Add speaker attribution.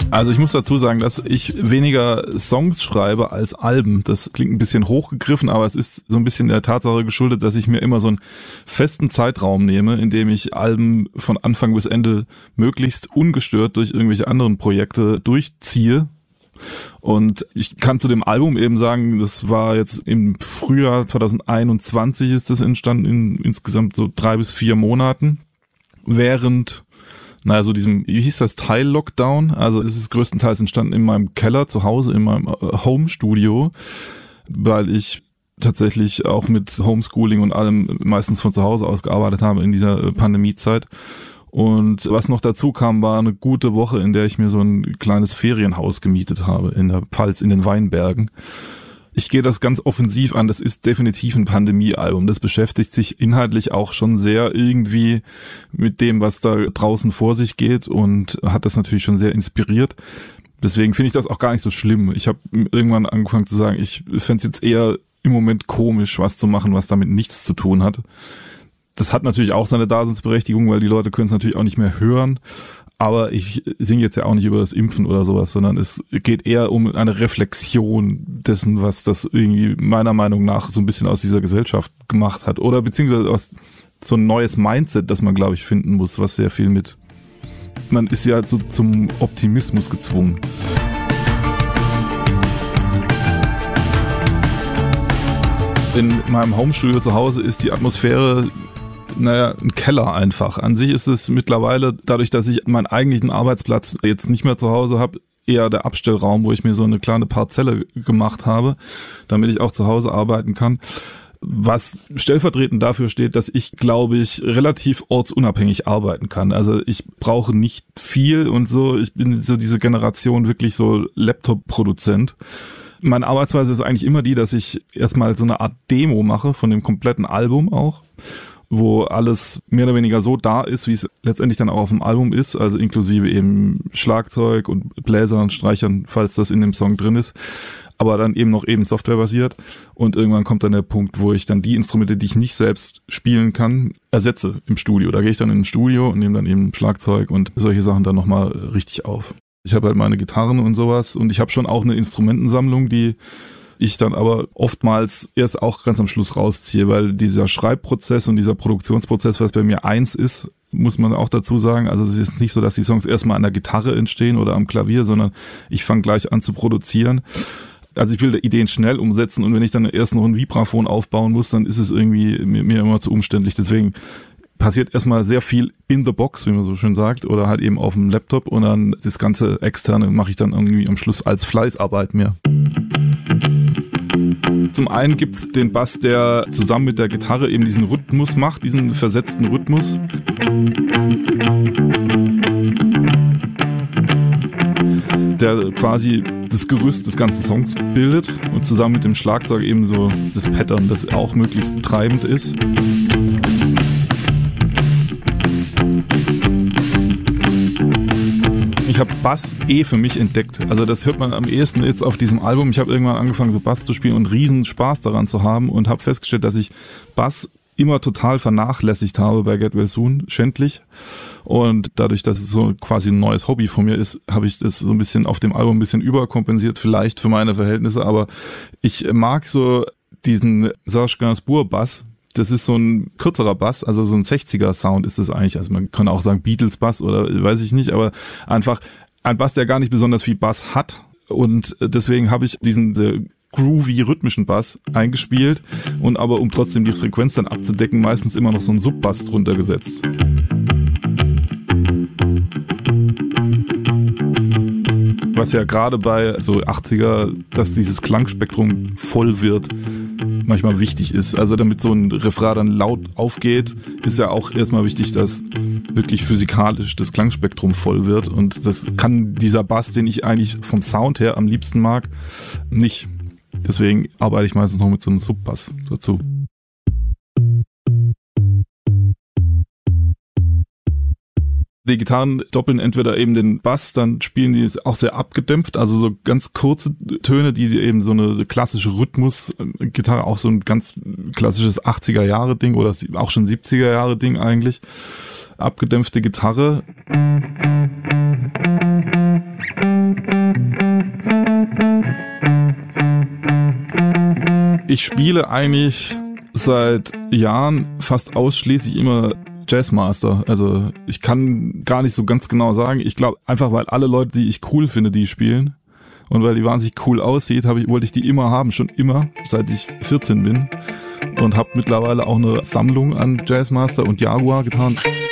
Speaker 1: Also ich muss dazu sagen, dass ich weniger Songs schreibe als Alben. Das klingt ein bisschen hochgegriffen, aber es ist so ein bisschen der Tatsache geschuldet, dass ich mir immer so einen festen Zeitraum nehme, in dem ich Alben von Anfang bis Ende möglichst ungestört durch irgendwelche anderen Projekte durchziehe. Und ich kann zu dem Album eben sagen, das war jetzt im Frühjahr 2021 ist das entstanden, in insgesamt so 3 bis 4 Monaten, während so diesem, wie hieß das, Teil-Lockdown, also es ist größtenteils entstanden in meinem Keller zu Hause, in meinem Home-Studio, weil ich tatsächlich auch mit Homeschooling und allem meistens von zu Hause aus gearbeitet habe in dieser Pandemiezeit. Und was noch dazu kam, war eine gute Woche, in der ich mir so ein kleines Ferienhaus gemietet habe in der Pfalz, in den Weinbergen. Ich gehe das ganz offensiv an, das ist definitiv ein Pandemie-Album. Das beschäftigt sich inhaltlich auch schon sehr irgendwie mit dem, was da draußen vor sich geht und hat das natürlich schon sehr inspiriert. Deswegen finde ich das auch gar nicht so schlimm. Ich habe irgendwann angefangen zu sagen, ich fände es jetzt eher im Moment komisch, was zu machen, was damit nichts zu tun hat. Das hat natürlich auch seine Daseinsberechtigung, weil die Leute können es natürlich auch nicht mehr hören. Aber ich singe jetzt ja auch nicht über das Impfen oder sowas, sondern es geht eher um eine Reflexion dessen, was das irgendwie meiner Meinung nach so ein bisschen aus dieser Gesellschaft gemacht hat. Oder beziehungsweise aus so ein neues Mindset, das man, glaube ich, finden muss, was sehr viel mit... Man ist ja so zum Optimismus gezwungen. In meinem Homestudio zu Hause ist die Atmosphäre... ein Keller einfach. An sich ist es mittlerweile, dadurch, dass ich meinen eigentlichen Arbeitsplatz jetzt nicht mehr zu Hause habe, eher der Abstellraum, wo ich mir so eine kleine Parzelle gemacht habe, damit ich auch zu Hause arbeiten kann. Was stellvertretend dafür steht, dass ich, glaube ich, relativ ortsunabhängig arbeiten kann. Also ich brauche nicht viel und so. Ich bin so diese Generation wirklich so Laptop-Produzent. Meine Arbeitsweise ist eigentlich immer die, dass ich erstmal so eine Art Demo mache von dem kompletten Album auch, wo alles mehr oder weniger so da ist, wie es letztendlich dann auch auf dem Album ist, also inklusive eben Schlagzeug und Bläsern und Streichern, falls das in dem Song drin ist, aber dann eben noch eben softwarebasiert und irgendwann kommt dann der Punkt, wo ich dann die Instrumente, die ich nicht selbst spielen kann, ersetze im Studio. Da gehe ich dann in ein Studio und nehme dann eben Schlagzeug und solche Sachen dann nochmal richtig auf. Ich habe halt meine Gitarren und sowas und ich habe schon auch eine Instrumentensammlung, die ich dann aber oftmals erst auch ganz am Schluss rausziehe, weil dieser Schreibprozess und dieser Produktionsprozess, was bei mir eins ist, muss man auch dazu sagen, also es ist nicht so, dass die Songs erstmal an der Gitarre entstehen oder am Klavier, sondern ich fange gleich an zu produzieren. Also ich will Ideen schnell umsetzen und wenn ich dann erst noch ein Vibraphon aufbauen muss, dann ist es irgendwie mir immer zu umständlich. Deswegen passiert erstmal sehr viel in the box, wie man so schön sagt, oder halt eben auf dem Laptop und dann das ganze Externe mache ich dann irgendwie am Schluss als Fleißarbeit mehr. Zum einen gibt's den Bass, der zusammen mit der Gitarre eben diesen Rhythmus macht, diesen versetzten Rhythmus. Der quasi das Gerüst des ganzen Songs bildet und zusammen mit dem Schlagzeug eben so das Pattern, das auch möglichst treibend ist. Ich habe Bass für mich entdeckt. Also das hört man am ehesten jetzt auf diesem Album. Ich habe irgendwann angefangen, so Bass zu spielen und riesen Spaß daran zu haben und habe festgestellt, dass ich Bass immer total vernachlässigt habe bei Get Well Soon, schändlich. Und dadurch, dass es so quasi ein neues Hobby von mir ist, habe ich das so ein bisschen auf dem Album ein bisschen überkompensiert, vielleicht für meine Verhältnisse. Aber ich mag so diesen Serge Gainsbourg-Bass. Das ist so ein kürzerer Bass, also so ein 60er-Sound ist das eigentlich. Also man kann auch sagen Beatles-Bass oder weiß ich nicht, aber einfach ein Bass, der gar nicht besonders viel Bass hat. Und deswegen habe ich diesen groovy rhythmischen Bass eingespielt und aber um trotzdem die Frequenz dann abzudecken, meistens immer noch so einen Subbass drunter gesetzt. Was ja gerade bei so 80er, dass dieses Klangspektrum voll wird, manchmal wichtig ist. Also damit so ein Refrain dann laut aufgeht, ist ja auch erstmal wichtig, dass wirklich physikalisch das Klangspektrum voll wird. Und das kann dieser Bass, den ich eigentlich vom Sound her am liebsten mag, nicht. Deswegen arbeite ich meistens noch mit so einem Subbass dazu. Die Gitarren doppeln entweder eben den Bass, dann spielen die auch sehr abgedämpft, also so ganz kurze Töne, die eben so eine klassische Rhythmus-Gitarre, auch so ein ganz klassisches 80er-Jahre-Ding oder auch schon 70er-Jahre-Ding eigentlich. Abgedämpfte Gitarre. Ich spiele eigentlich seit Jahren fast ausschließlich immer Jazzmaster. Also ich kann gar nicht so ganz genau sagen. Ich glaube einfach, weil alle Leute, die ich cool finde, die spielen und weil die wahnsinnig cool aussieht, wollte ich die immer haben, schon immer, seit ich 14 bin und habe mittlerweile auch eine Sammlung an Jazzmaster und Jaguar-Gitarren.